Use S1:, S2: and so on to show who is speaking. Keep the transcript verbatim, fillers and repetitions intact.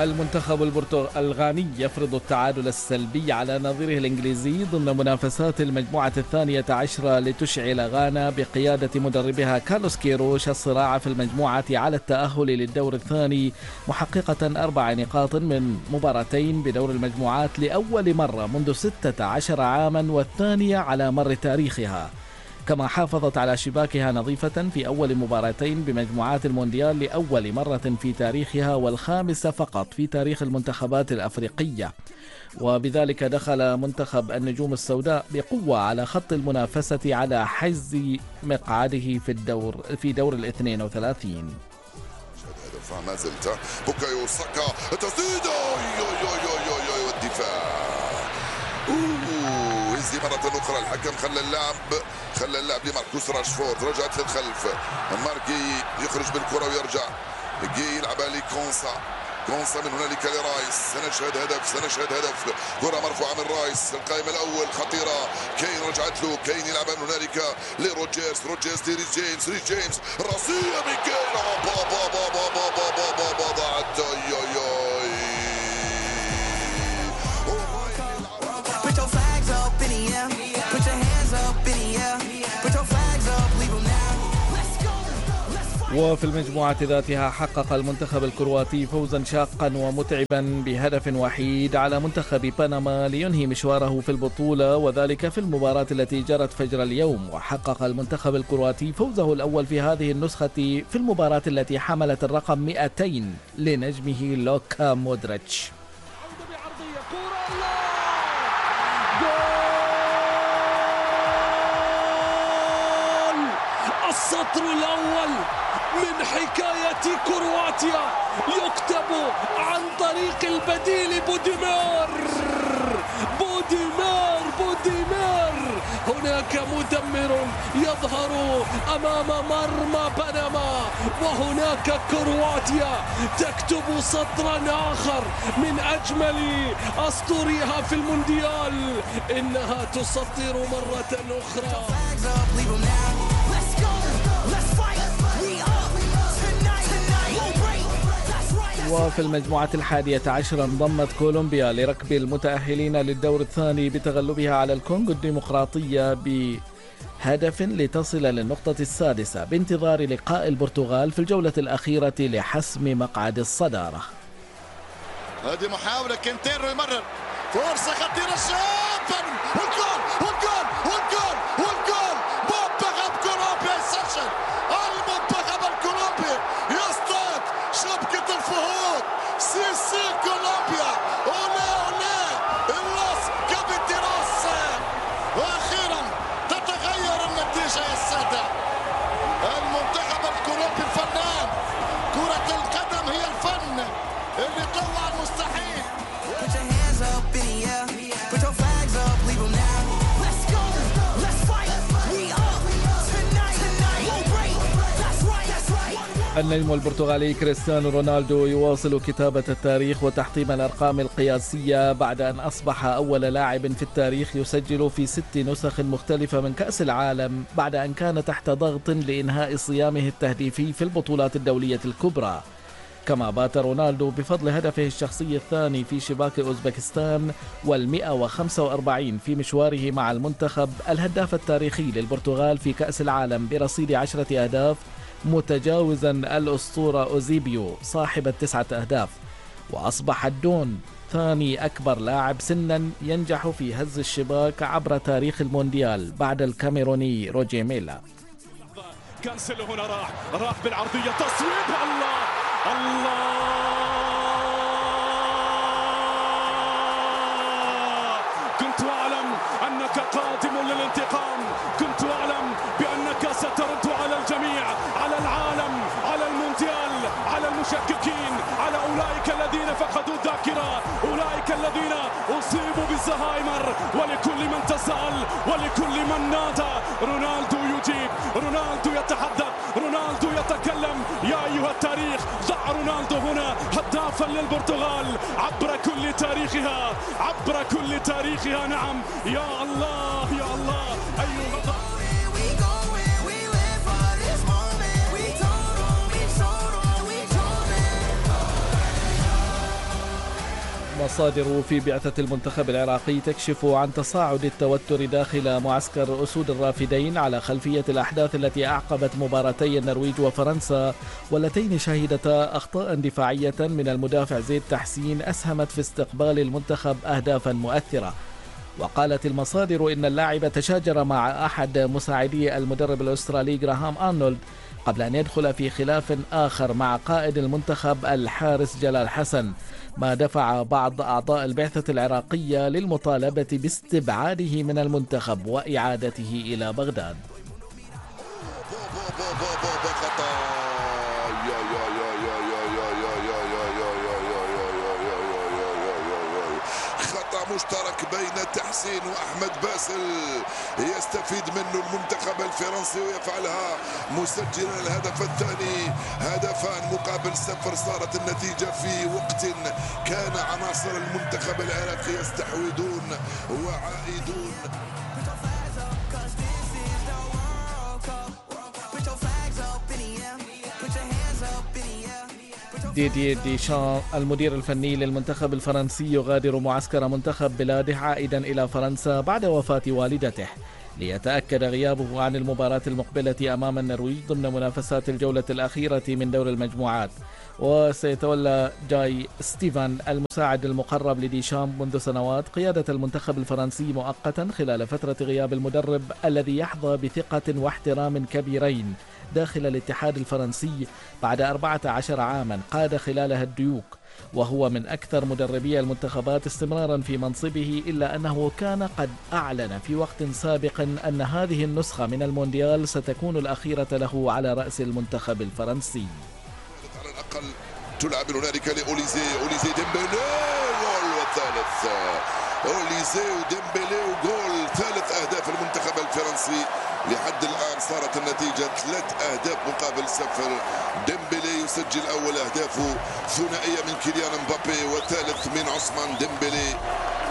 S1: المنتخب البرتغالي يفرض التعادل السلبي على نظيره الإنجليزي ضمن منافسات المجموعة الثانية عشرة لتشعل غانا بقيادة مدربها كارلوس كيروش الصراع في المجموعة على التأهل للدور الثاني، محققة أربع نقاط من مباراتين بدور المجموعات لأول مرة منذ ستة عشر عاما والثانية على مر تاريخها. كما حافظت على شباكها نظيفة في أول مباراتين بمجموعات المونديال لأول مرة في تاريخها والخامسة فقط في تاريخ المنتخبات الأفريقية، وبذلك دخل منتخب النجوم السوداء بقوة على خط المنافسة على حجز مقعده في الدور في دور الاثنين وثلاثين.
S2: ما زلت بوكايو ساكا تسديد والدفاع هزي مرة أخرى. الحكم خلى اللعب خلى اللعب لماركوس راشفورد، رجعت للخلف. ماركي يخرج بالكرة ويرجع جي يلعبها لكونسا، كونسا من هنالك لرايس. سنشهد هدف سنشهد هدف كرة مرفوعة من رايس، القائم الأول خطيرة. كين رجعت له، كين يلعبها من هنالك لروجيرز، روجيرز لريس جيمس، ريس جيمس راسية من كين با با با با با با با با با ضاعت.
S1: وفي المجموعة ذاتها حقق المنتخب الكرواتي فوزا شاقا ومتعبا بهدف وحيد على منتخب بنما لينهي مشواره في البطولة، وذلك في المباراة التي جرت فجر اليوم. وحقق المنتخب الكرواتي فوزه الأول في هذه النسخة في المباراة التي حملت الرقم مئتين لنجمه لوكا مودريتش.
S3: السطر الأول من حكاية كرواتيا يكتب عن طريق البديل بوديمير بوديمير بوديمير هناك مدمر يظهر أمام مرمى بنما، وهناك كرواتيا تكتب سطرا آخر من أجمل أسطورها في المونديال. إنها تسطر مرة أخرى.
S1: وفي المجموعة الحادية عشر انضمت كولومبيا لركب المتأهلين للدور الثاني بتغلبها على الكونغو الديمقراطية بهدف لتصل للنقطة السادسة بانتظار لقاء البرتغال في الجولة الأخيرة لحسم مقعد الصدارة.
S4: هذه محاولة كنتيرو يمرر، فرصة خطيرة شابا، والجول والجول والجول والجول. منتخب كولومبيا يسجل، المنتخب الكولومبي يصطاد شبكة الفهود. سيسي كولومبيا، أولي أولي اللاس كابيتيروس. وأخيرا تتغير النتيجة يا السادة. المنتخب الكولومبي الفنان، كرة القدم هي الفن اللي طلع المستحيل.
S1: النجم البرتغالي كريستيانو رونالدو يواصل كتابة التاريخ وتحطيم الأرقام القياسية بعد أن أصبح أول لاعب في التاريخ يسجل في ست نسخ مختلفة من كأس العالم بعد أن كان تحت ضغط لإنهاء صيامه التهديفي في البطولات الدولية الكبرى. كما بات رونالدو بفضل هدفه الشخصي الثاني في شباك أوزبكستان والمئة وخمسة وأربعين في مشواره مع المنتخب الهداف التاريخي للبرتغال في كأس العالم برصيد عشرة أهداف، متجاوزا الأسطورة أوزيبيو صاحب التسعة أهداف. وأصبح الدون ثاني أكبر لاعب سنا ينجح في هز الشباك عبر تاريخ المونديال بعد الكاميروني روجي ميلا.
S3: كانسيلو هنا راح راح بالعرضية، تصويب، الله الله. كنت أعلم أنك قادم للانتقام، كنت أعلم بأنك سترد على الجميع، على العالم، على المونديال، على المشككين، على أولئك الذين فقدوا الذاكرة، أولئك الذين أصيبوا بالزهايمر. ولكل من تساءل ولكل من نادى، رونالدو يجيب، رونالدو يتحدث، رونالدو يتكلم. يا أيها التاريخ، ضع رونالدو هنا هدافا للبرتغال عبر كل تاريخها، عبر كل تاريخها. نعم يا الله يا الله. أيها
S1: مصادر في بعثة المنتخب العراقي تكشف عن تصاعد التوتر داخل معسكر أسود الرافدين على خلفية الأحداث التي أعقبت مباراتي النرويج وفرنسا، واللتين شهدتا أخطاء دفاعية من المدافع زيد تحسين أسهمت في استقبال المنتخب أهدافا مؤثرة. وقالت المصادر إن اللاعب تشاجر مع أحد مساعدي المدرب الأسترالي غراهام أرنولد قبل أن يدخل في خلاف آخر مع قائد المنتخب الحارس جلال حسن، ما دفع بعض أعضاء البعثة العراقية للمطالبة باستبعاده من المنتخب وإعادته إلى بغداد.
S2: مشترك بين تحسين وأحمد باسل يستفيد منه المنتخب الفرنسي ويفعلها مسجلا الهدف الثاني. هدفان مقابل صفر صارت النتيجة في وقت كان عناصر المنتخب العراقي يستحوذون وعائدون.
S1: ديدييه ديشان المدير الفني للمنتخب الفرنسي يغادر معسكر منتخب بلاده عائدا إلى فرنسا بعد وفاة والدته ليتأكد غيابه عن المباراة المقبلة أمام النرويج ضمن منافسات الجولة الأخيرة من دور المجموعات. وسيتولى جاي ستيفان المساعد المقرب لديشام منذ سنوات قيادة المنتخب الفرنسي مؤقتا خلال فترة غياب المدرب الذي يحظى بثقة واحترام كبيرين داخل الاتحاد الفرنسي بعد أربعة عشر عاما قاد خلالها الديوك، وهو من أكثر مدربي المنتخبات استمرارا في منصبه، إلا أنه كان قد أعلن في وقت سابق أن هذه النسخة من المونديال ستكون الأخيرة له على رأس المنتخب الفرنسي.
S2: على الأقل تلعب هنالك لأوليزي، أوليزي ديمبلي جول والثالث، أوليزي وديمبلي وجول ثالث أهداف المنتخب الفرنسي. لحد الآن صارت النتيجة ثلاث أهداف مقابل صفر. ديمبلي يسجل أول أهدافه ثنائية من كيليان مبابي وثالث من عثمان ديمبلي.